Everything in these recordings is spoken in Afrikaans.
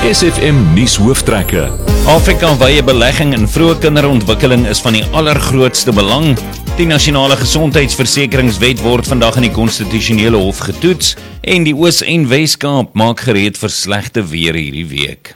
SFM nuus hooftrekke. Afrika-wye belegging in vroeë kinderontwikkeling is van die allergrootste belang. Die nasionale gesondheidsversekeringswet word vandag in die konstitusionele hof getoets en die Oos- en Wes-Kaap maak gereed vir slegte weer hierdie week.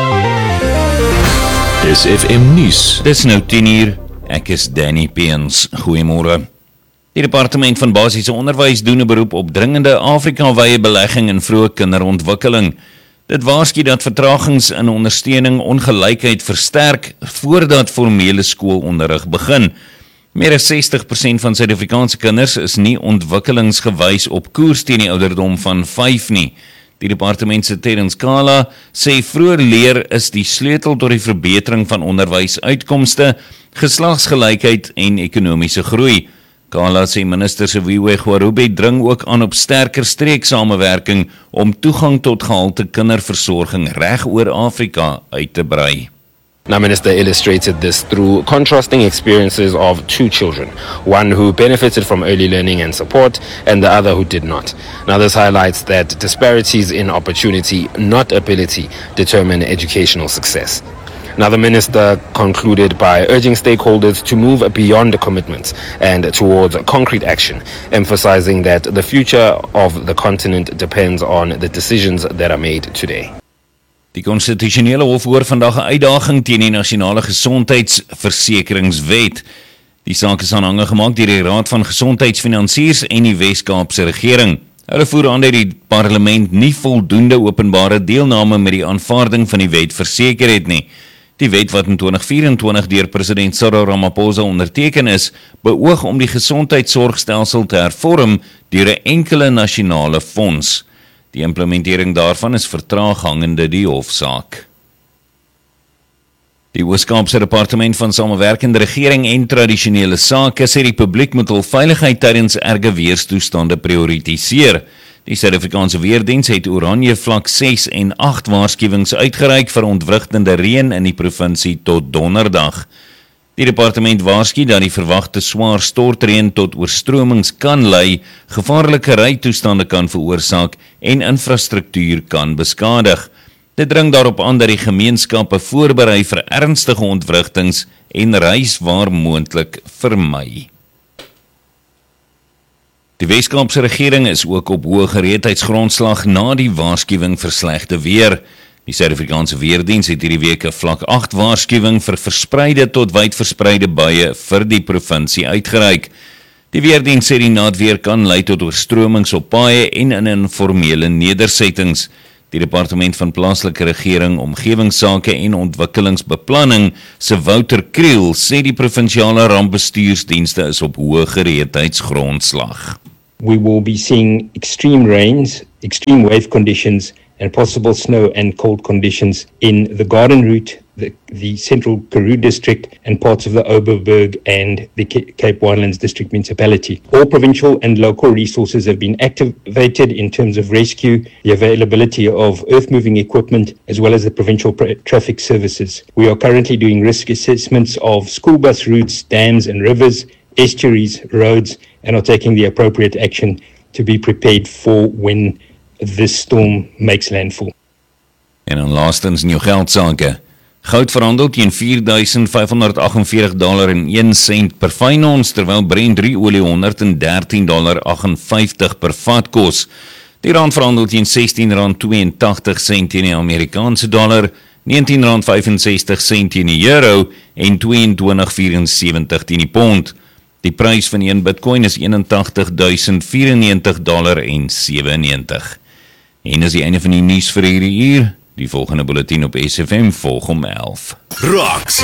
SFM nuus. Dis nou 10:00. Ek is Danny Peens. Goeiemôre. Die Departement van Basiese Onderwys doen 'n beroep op dringende Afrika-wye belegging in vroeë kinderontwikkeling. Dit waarsku dat vertragings in ondersteuning ongelykheid versterk voordat formele skoolonderrig begin. Meer as 60% van Suid-Afrikaanse kinders is nie ontwikkelingsgewys op koers teen die ouderdom van 5 nie. Die departement se Terence Kala sê vroeër leer is die sleutel tot die verbetering van onderwysuitkomste, geslagsgelykheid en ekonomiese groei. Kala sê minister Siviwe Gwarube dring ook aan op sterker streeksamewerking om toegang tot gehalte kinderversorging reg oor Afrika uit te brei. Now, Minister illustrated this through contrasting experiences of two children, one who benefited from early learning and support, and the other who did not. Now, this highlights that disparities in opportunity, not ability, determine educational success. Now, the Minister concluded by urging stakeholders to move beyond the commitments and towards concrete action, emphasizing that the future of the continent depends on the decisions that are made today. Die konstitusionele hof hoor vandag 'n uitdaging teen die nasionale gesondheidsversekeringswet. Die saak is aanhange gemaak deur die Raad van Gesondheidsfinansiers en die Wes-Kaapse regering. Hulle voer aan dat die parlement nie voldoende openbare deelname met die aanvaarding van die wet verseker het nie. Die wet wat in 2024 deur president Cyril Ramaphosa onderteken is, beoog om die gesondheidsorgstelsel te hervorm deur 'n enkele nasionale fonds. Die implementering daarvan is vertraag hangende die hofsaak. Die Oos-Kaapse Departement van Samewerkende Regering en Tradisionele Sake sê die publiek moet hul veiligheid tydens erge weerstoestande prioritiseer. Die Suid-Afrikaanse Weerdiens het oranje vlak 6 en 8 waarskuwings uitgereik vir ontwrigtende reën in die provinsie tot donderdag. Die departement waarsku dat die verwagte swaar stortreën tot oorstromings kan lei, gevaarlike rytoestande kan veroorsaak en infrastruktuur kan beskadig. Dit dring daarop aan dat die gemeenskappe voorberei vir ernstige ontwrigtings en reis waar moontlik vermy. Die Wes-Kaapse regering is ook op hoë gereedheidsgrondslag na die waarskuwing vir slegte weer. Die Suid-Afrikaanse Weerdiens het hierdie week 'n vlak 8 waarskuwing vir verspreide tot wyd verspreide buie vir die provinsie uitgereik. Die Weerdiens sê die naweer kan lei tot oorstromings op paaie en in informele nedersettings. Die Departement van Plaaslike Regering, Omgewingsake en Ontwikkelingsbeplanning se Wouter Kriel sê die provinsiale rampbestuursdienste is op hoë gereedheidsgrondslag. We will be seeing extreme rains, extreme wave conditions, and possible snow and cold conditions in the Garden Route, the Central Karoo District, and parts of the Oberberg and the Cape Winelands District Municipality. All provincial and local resources have been activated in terms of rescue, the availability of earth-moving equipment, as well as the provincial traffic services. We are currently doing risk assessments of school bus routes, dams and rivers, estuaries, roads, and are taking the appropriate action to be prepared for when this storm makes landfall. En dan laastens nieuw geldsake. Goud verhandel teen $4,548.01 per fyn ons, terwyl Brent olie $113.58 per vat kos. Die rand verhandel teen R16.82 teen die Amerikaanse dollar, R19.65 teen die euro en $22.74 teen die pond. Die prys van 1 Bitcoin is $81.094.97. En is die einde van die nuus vir hierdie uur. Die volgende bulletin op SFM volg om 11. Rocks